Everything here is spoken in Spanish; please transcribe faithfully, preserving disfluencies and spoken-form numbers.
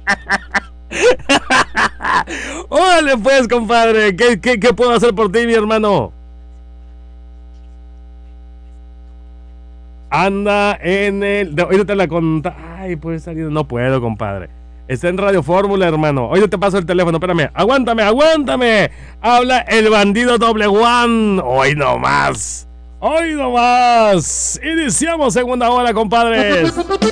Órale pues, compadre. ¿Qué, qué, ¿Qué puedo hacer por ti, mi hermano? Anda en el... de- Ahorita te la conta... Ay, pues salir... No puedo, compadre. Está en Radio Fórmula, hermano. Hoy te paso el teléfono, espérame. Aguántame, aguántame. Habla el bandido doble one. Hoy no más. Hoy no más. Iniciamos segunda hora, compadres.